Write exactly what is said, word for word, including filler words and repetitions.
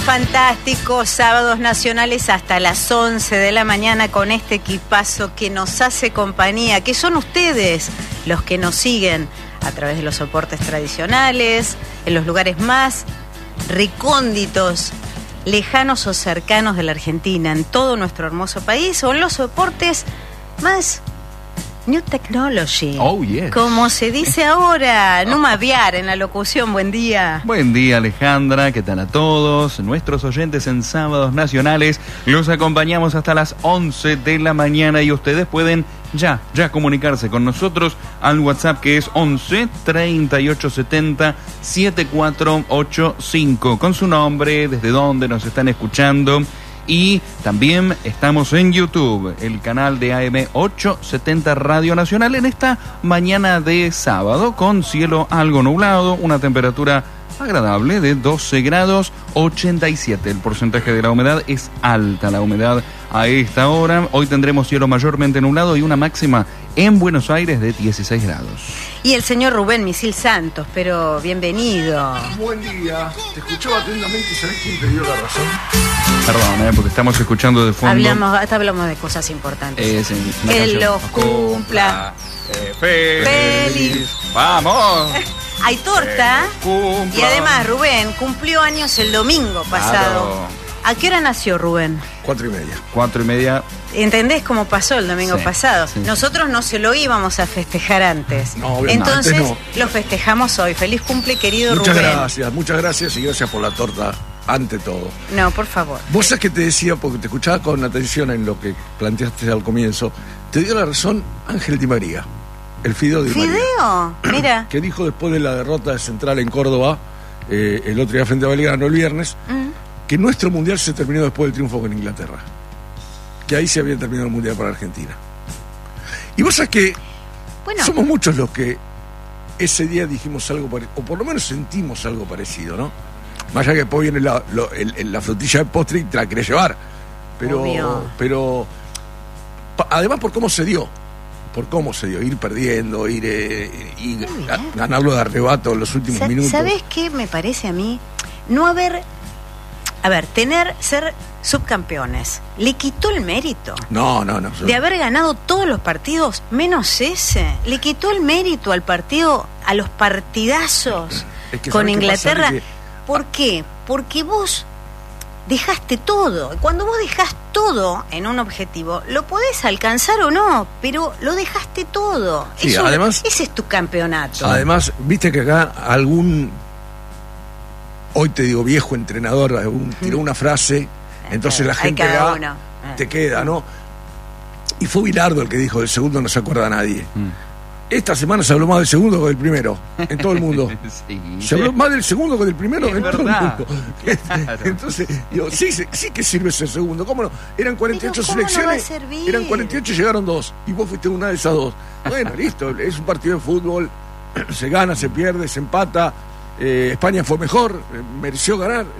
Fantástico, sábados nacionales hasta las once de la mañana con este equipazo que nos hace compañía, que son ustedes los que nos siguen a través de los soportes tradicionales, en los lugares más recónditos, lejanos o cercanos de la Argentina, en todo nuestro hermoso país, o en los soportes más New Technology, oh, yes. como se dice ahora, Numa Viar en la locución. Buen día. Buen día, Alejandra, ¿qué tal a todos? Nuestros oyentes en Sábados Nacionales, los acompañamos hasta las once de la mañana y ustedes pueden ya, ya comunicarse con nosotros al WhatsApp que es once, treinta y ocho setenta, setenta y cuatro ochenta y cinco, con su nombre, desde dónde nos están escuchando. Y también estamos en YouTube, el canal de A M ochocientos setenta Radio Nacional, en esta mañana de sábado, con cielo algo nublado, una temperatura agradable de doce grados ochenta y siete. El porcentaje de la humedad es alta, la humedad a esta hora. Hoy tendremos cielo mayormente nublado y una máxima en Buenos Aires de dieciséis grados. Y el señor Rubén Misil Santos, pero bienvenido. Buen día, te escuchaba atentamente y ¿sabés quién te dio la razón? Perdón, eh, porque estamos escuchando de fondo. Hablamos, hasta hablamos de cosas importantes. Eh, sí, que canción. los cumpla. Eh, feliz. Feliz. Vamos. Hay torta. Cumpla. Y además, Rubén cumplió años el domingo pasado. Claro. ¿A qué hora nació Rubén? Cuatro y media. Cuatro y media. ¿Entendés cómo pasó el domingo Sí, pasado? sí. Nosotros no se lo íbamos a festejar antes. No, obviamente Entonces no. lo festejamos hoy. Feliz cumple, querido Muchas Rubén. gracias, muchas gracias y gracias por la torta, ante todo. No, por favor. Vos sabés que te decía, porque te escuchaba con atención en lo que planteaste al comienzo, te dio la razón Ángel Di María, el Fideo Di María. ¿Fideo? Mira. Que dijo después de la derrota de Central en Córdoba, eh, el otro día frente a Belgrano, el viernes, Mm. que nuestro mundial se terminó después del triunfo con Inglaterra. Que ahí se había terminado el mundial para Argentina. Y vos sabés que Bueno, somos muchos los que ese día dijimos algo parecido, o por lo menos sentimos algo parecido, ¿no? Más allá que después viene la, lo, el, el, la frutilla de postre y te la querés llevar. Pero, Obvio. pero pa, además por cómo se dio, por cómo se dio, ir perdiendo, ir eh, y ga- ganarlo de arrebato en los últimos Sa- minutos. ¿sabés qué me parece a mí? No haber... A ver, tener, ser subcampeones, ¿le quitó el mérito? No, no, no. De haber ganado todos los partidos, menos ese. Le quitó el mérito al partido, a los partidazos Es que con ¿sabés qué Inglaterra. pasa? Que- ¿Por qué? Porque vos dejaste todo. Cuando vos dejás todo en un objetivo, lo podés alcanzar o no, pero lo dejaste todo. Sí, Eso- además- ese es tu campeonato. Además, viste que acá algún, hoy te digo viejo entrenador, algún- tiró una frase, entonces la Hay gente cada va, uno. te queda, ¿no? Y fue Bilardo el que dijo, del segundo no se acuerda nadie. Mm. Esta semana se habló más del segundo que del primero, en todo el mundo. Sí. Se habló más del segundo que del primero Es en verdad. todo el mundo. Claro. Entonces, digo, sí, sí, sí que sirve ese segundo, ¿cómo no? Eran cuarenta y ocho Pero ¿cómo no selecciones, va a servir? eran cuarenta y ocho y llegaron dos, y vos fuiste una de esas dos. Bueno, listo, es un partido de fútbol, se gana, se pierde, se empata, eh, España fue mejor, eh, mereció ganar,